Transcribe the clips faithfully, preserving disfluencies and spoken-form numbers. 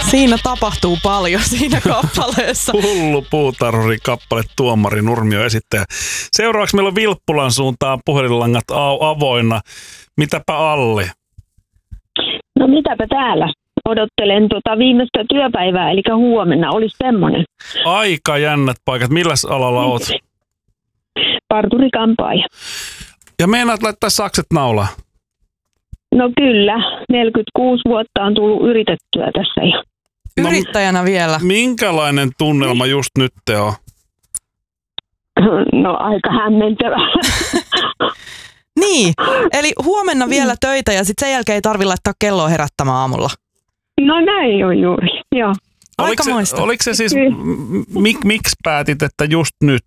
Siinä tapahtuu paljon siinä kappaleessa. Hullu puutarhuri kappale Tuomari Nurmio esittäjä. Seuraavaksi meillä on Vilppulan suuntaan puhelinlangat avoinna. Mitäpä Alli? No mitäpä täällä? Odottelen tuota viimeistä työpäivää, eli huomenna olisi semmoinen. Aika jännät paikat. Milläs alalla oot? Parturikampaaja. Ja meinaat laittaa sakset naulaan? No kyllä. neljäkymmentäkuusi vuotta on tullut yritettyä tässä jo. Yrittäjänä vielä. Minkälainen tunnelma just nyt te on? No aika hämmentävä. Niin, eli huomenna vielä töitä ja sitten sen jälkeen ei tarvitse laittaa kelloa herättämään aamulla. No näin on juuri, joo. Oliko se, oliko se siis, mik, miksi päätit, että just nyt?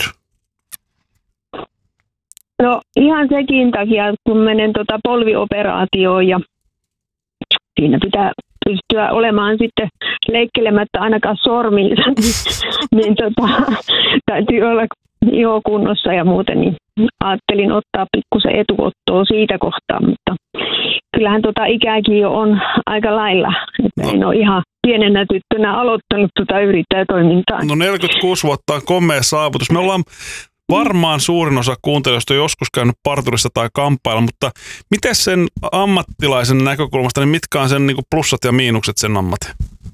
No ihan sekin takia, kun menen tota polvioperaatioon ja siinä pitää pystyä olemaan sitten leikkelemättä ainakaan sormilla, niin, niin tota, täytyy olla ihokunnossa ja muuten, niin ajattelin ottaa pikkusen etuottoa siitä kohtaa, mutta kyllähän tota ikääkin jo on aika lailla, että no. En ole ihan pienenä tyttönä aloittanut tuota yrittäjätoimintaa. No neljäkymmentäkuusi vuotta on komea saavutus. Me ollaan varmaan suurin osa kuuntelijoista on joskus käynyt parturissa tai kampailla, mutta miten sen ammattilaisen näkökulmasta, niin mitkä on sen niin kuin plussat ja miinukset sen ammatin?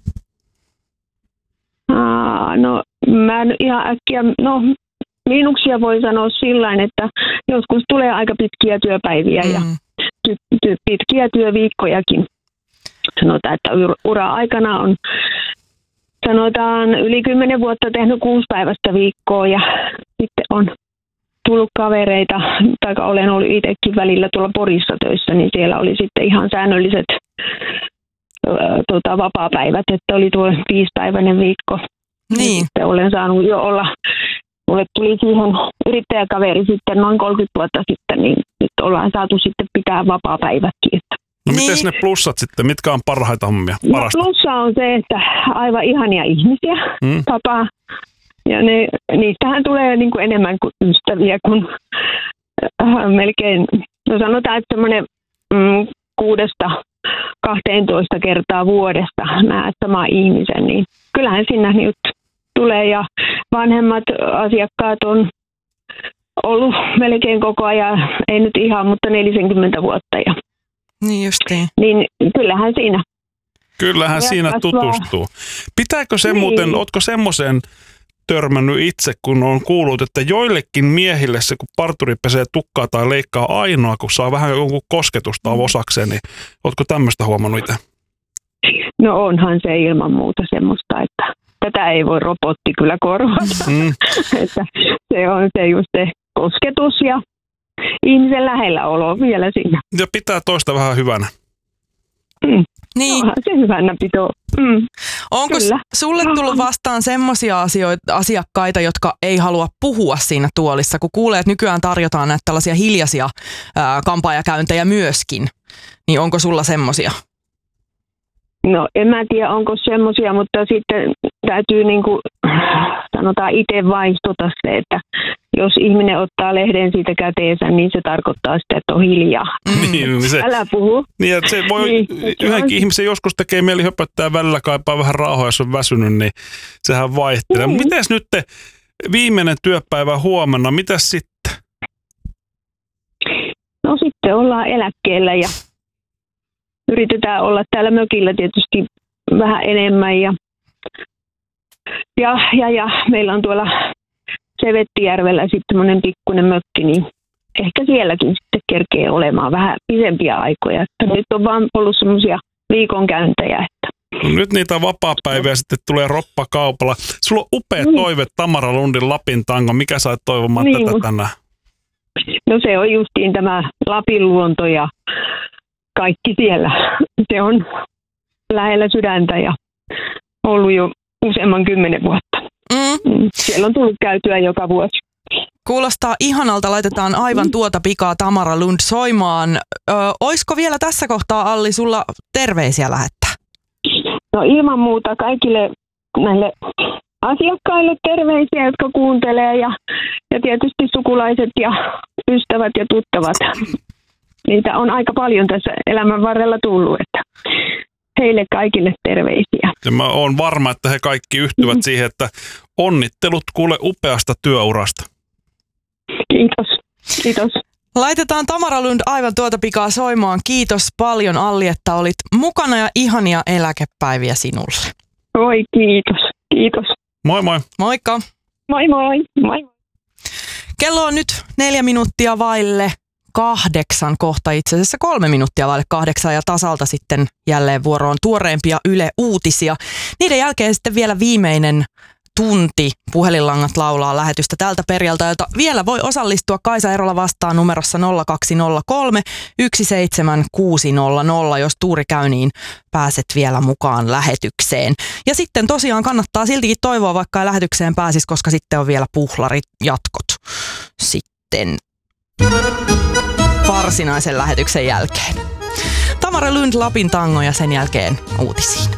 Aa, no mä en ihan äkkiä, no miinuksia voi sanoa sillain, että joskus tulee aika pitkiä työpäiviä mm. ja ty- ty- pitkiä työviikkojakin. Sanotaan, että ura-aikana on sanotaan yli kymmenen vuotta tehnyt kuusipäiväistä viikkoa ja sitten on tullut kavereita, tai olen ollut itsekin välillä tuolla Porissa töissä, niin siellä oli sitten ihan säännölliset ö, tota, vapaapäivät, että oli tuo viisipäiväinen viikko. Niin. Sitten olen saanut jo olla, mulle tuli siihen yrittäjäkaveri sitten noin kolmekymmentä vuotta sitten, niin nyt ollaan saatu sitten pitää vapaapäivätkin, että no niin. miten ne plussat sitten? Mitkä on parhaita hommia? No, plussa on se, että aivan ihania ihmisiä mm. tapaa. Ja ne, niistähän tulee niin kuin enemmän kuin ystäviä kuin äh, melkein, no sanotaan, että semmoinen mm, kuudesta kahteentoista kertaa vuodesta näet samaa ihmisen, niin kyllähän sinne nyt tulee ja vanhemmat asiakkaat on ollut melkein koko ajan, ei nyt ihan, mutta neljäkymmentä vuotta ja niin justiin. Niin kyllähän siinä. Kyllähän siinä tutustuu. Pitääkö se niin. muuten, ootko semmoisen törmännyt itse, kun on kuullut, että joillekin miehille se, kun parturi pesee tukkaa tai leikkaa ainoa, kun saa vähän jonkun kosketusta mm. osakseen, niin ootko tämmöistä huomannut itse? No onhan se ilman muuta semmoista, että tätä ei voi robotti kyllä korvata. Mm. Että se on se just se kosketus ja ihmisen lähellä olo vielä siinä. Ja pitää toista vähän hyvänä. Mm. Niin. Onhan se hyvänä pitoo. Mm. Onko Kyllä. sulle tullut vastaan semmoisia asioita, asiakkaita, jotka ei halua puhua siinä tuolissa, kun kuulee, että nykyään tarjotaan näitä tällaisia hiljaisia ää, kampaajakäyntejä myöskin, niin onko sulla semmoisia? No en mä tiedä, onko semmoisia, mutta sitten täytyy niin kuin, sanotaan itse vaistota se, että jos ihminen ottaa lehden siitä käteensä, niin se tarkoittaa sitä, että on hiljaa. Mm. Niin, se, Älä puhu. Niin, että se voi niin, yhdenkin ihmisen joskus tekee mieli höpöttää välillä, kaipaa vähän rauhaa, jos on väsynyt, niin sehän vaihtelee. Mm. Mites nyt te, viimeinen työpäivä huomenna, mitäs sitten? No sitten ollaan eläkkeellä ja yritetään olla täällä mökillä tietysti vähän enemmän ja, ja, ja, ja meillä on tuolla Sevettijärvellä sitten semmoinen pikkuinen mökki, niin ehkä sielläkin sitten kerkee olemaan vähän pidempiä aikoja. Että nyt on vaan ollut semmoisia viikonkäyntejä. Että. No nyt niitä vapaapäiviä sitten tulee roppakaupalla. Sulla on upea mm. toive Tamara Lundin Lapin tango. Mikä sait toivomaan niin. tätä tänään? No se on justiin tämä Lapin luonto ja kaikki siellä. Se on lähellä sydäntä ja ollut jo useamman kymmenen vuotta. Mm. Siellä on tullut käytyä joka vuosi. Kuulostaa ihanalta. Laitetaan aivan tuota pikaa Tamara Lund soimaan. Ö, oisko vielä tässä kohtaa, Alli, sulla terveisiä lähettää? No ilman muuta kaikille näille asiakkaille terveisiä, jotka kuuntelee ja, ja tietysti sukulaiset ja ystävät ja tuttavat. Niitä on aika paljon tässä elämän varrella tullut. Että heille kaikille terveisiä. Ja mä oon varma, että he kaikki yhtyvät mm-hmm. siihen, että onnittelut kuule upeasta työurasta. Kiitos, kiitos. Laitetaan Tamara Lund aivan tuota pikaa soimaan. Kiitos paljon, Alli, että olit mukana ja ihania eläkepäiviä sinulle. Oi, kiitos, kiitos. Moi moi. Moikka. Moi moi. Moi. Kello on nyt neljä minuuttia vaille kahdeksan, kohta itse asiassa kolme minuuttia vaille kahdeksan ja tasalta sitten jälleen vuoroon tuoreempia Yle Uutisia. Niiden jälkeen sitten vielä viimeinen tunti puhelinlangat laulaa lähetystä tältä perjantailta. Vielä voi osallistua Kaisa Erola vastaan numerossa nolla kaksi nolla kolme yksi seitsemän kuusi nolla nolla. Jos tuuri käy, niin pääset vielä mukaan lähetykseen. Ja sitten tosiaan kannattaa siltikin toivoa, vaikka ei lähetykseen pääsisi, koska sitten on vielä puhlarijatkot sitten varsinaisen lähetyksen jälkeen. Tamara Lund, Lapin tango ja sen jälkeen uutisiin.